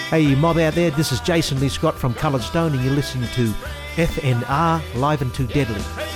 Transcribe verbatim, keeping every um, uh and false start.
Hey, you mob out there, this is Jason Lee Scott from Coloured Stone, and you're listening to F N R, Live and Too Deadly.